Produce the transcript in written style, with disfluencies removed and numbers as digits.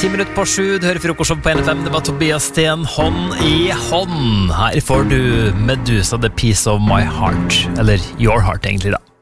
10 minutter på 7, du hører frokostshow på NFM. Det var Tobias Sten, hånd i hånd. Her får du Medusa, The Piece of My Heart. Eller Your Heart egentlig da.